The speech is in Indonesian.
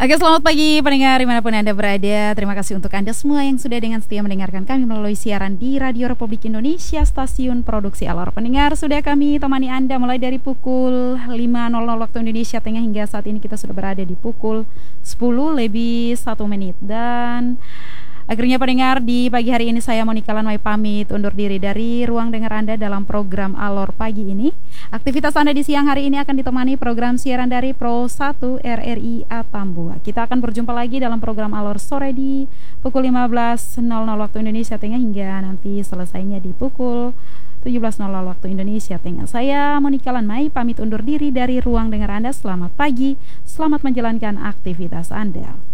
Oke, selamat pagi pendengar dimanapun Anda berada. Terima kasih untuk Anda semua yang sudah dengan setia mendengarkan kami melalui siaran di Radio Republik Indonesia, stasiun produksi Alor. Pendengar, sudah kami temani Anda mulai dari pukul 5.00 waktu Indonesia Tengah hingga saat ini kita sudah berada di pukul 10 lebih 1 menit. Dan akhirnya pendengar, di pagi hari ini saya Monika Lanmai pamit undur diri dari ruang dengar Anda dalam program Alor pagi ini. Aktivitas Anda di siang hari ini akan ditemani program siaran dari Pro 1 RRI Atambua. Kita akan berjumpa lagi dalam program Alor sore di pukul 15.00 waktu Indonesia Tengah hingga nanti selesainya di pukul 17.00 waktu Indonesia Tengah. Saya Monika Lanmai pamit undur diri dari ruang dengar Anda. Selamat pagi, selamat menjalankan aktivitas Anda.